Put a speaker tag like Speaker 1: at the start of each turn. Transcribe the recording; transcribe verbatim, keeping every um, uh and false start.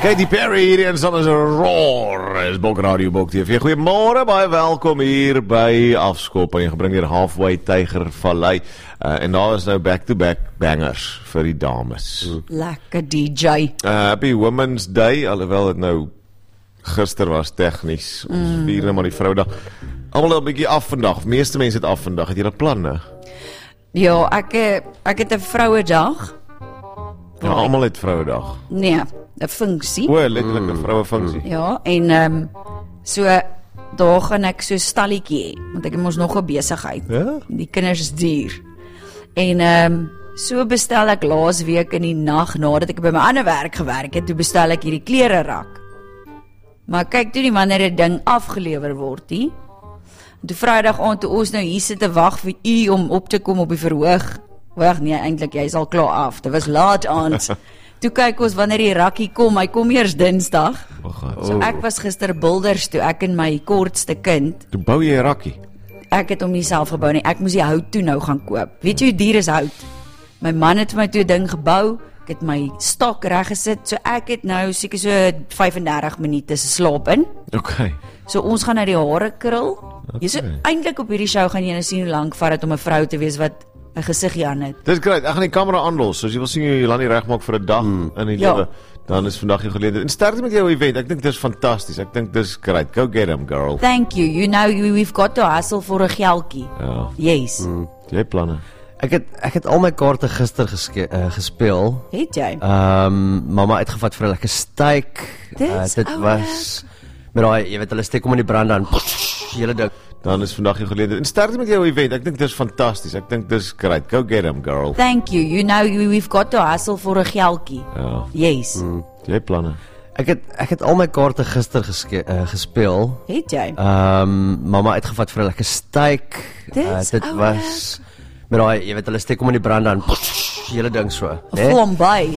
Speaker 1: Katy Perry hier en dan is een roar. Is Bok Radio, Bok T V. Goeiemôre, baie welkom hier by Afskop en jy gebring hier Halfway Tiger Vallei. Uh, en daar is nou back-to-back bangers vir die dames. Mm.
Speaker 2: Lekker D J.
Speaker 1: Uh, happy Women's Day, alhoewel het nou gister was tegnies. Ons mm. vier nou maar die vroudag. Almal 'n bietjie af vandag. Meeste mense het af vandag. Het julle planne?
Speaker 2: Ja, ek ek het 'n vrouedag.
Speaker 1: Ja, almal het vrouedag.
Speaker 2: Nee, 'n funksie.
Speaker 1: O, letterlik 'n mm. vroue funksie.
Speaker 2: Ja, en ehm um, so daar gaan ek so stalletjie hê, want ek het mos nog 'n besigheid.
Speaker 1: Ja?
Speaker 2: Die kinders is duur. En ehm um, so bestel ek laas week in die nag nadat ek by my ander werk gewerk het, toe bestel ek hierdie klere rak. Maar kyk toe nie wanneer 'n ding afgelewer word nie. Toe Vrydag aand toe ons nou hier sit te wag vir u om op te kom op die verhoog. Wag nee, eintlik jy's al klaar af. Dit was laat aand. Toe kyk ons wanneer die rakkie kom. Hy kom eers Dinsdag.
Speaker 1: Oh,
Speaker 2: so ek was gister Boulders toe ek en my kortste kind.
Speaker 1: Toe bou jy 'n rakkie.
Speaker 2: Ek het hom nie self gebou nie. Ek moes die hout toe nou gaan koop. Weet jy hoe duur is hout? My man het vir my toe 'n ding gebou. Ek het my stok reg gesit. So ek het nou seker so vyf en dertig minute se slaap in.
Speaker 1: Okay.
Speaker 2: So ons gaan nou die hare krul.
Speaker 1: Okay.
Speaker 2: Jy so eintlik op hierdie show gaan jy nou sien hoe lank vat dit om 'n vrou te wees wat 'n gesiggie aan het.
Speaker 1: Dis great. Ek gaan die kamera aanlos. So as jy wil sien hoe jy Lani regmaak vir 'n dag mm. in die
Speaker 2: ja.
Speaker 1: lewe, dan is vandag jou geleentheid. En sterkte met jou event. Ek dink dis fantasties. Ek dink dis great. Go get him, girl.
Speaker 2: Thank you. You know we've got to hustle vir 'n geldjie.
Speaker 1: Ja.
Speaker 2: Yes.
Speaker 1: Mm. Jy planne.
Speaker 3: Ek het ek het al my kaarte gister geske, uh, gespeel.
Speaker 2: Het jy?
Speaker 3: Ehm um, mamma uitgevat vir 'n lekker steak. Uh, dit
Speaker 2: ouwe.
Speaker 3: was met daai, jy weet, hulle steek hom in die brand dan. Hele ding.
Speaker 1: Dan is vandag jou geleentheid. En sterkte met jou event. Ek dink dis fantasties. Ek dink dis great. Go get him, girl.
Speaker 2: Thank you. You know we've got to hustle vir 'n geldjie.
Speaker 1: Ja.
Speaker 2: Yes.
Speaker 1: Mm. Jy planne.
Speaker 3: Ek het ek het al my kaarte gister geske, uh, gespeel.
Speaker 2: Het jy?
Speaker 3: Ehm um, mamma uitgevat vir 'n lekker steak.
Speaker 2: Dis
Speaker 3: Uh, dit
Speaker 2: ouwe.
Speaker 3: was met daai, jy weet, hulle steek hom in die brand dan. Hele ding so.
Speaker 2: Vlam by.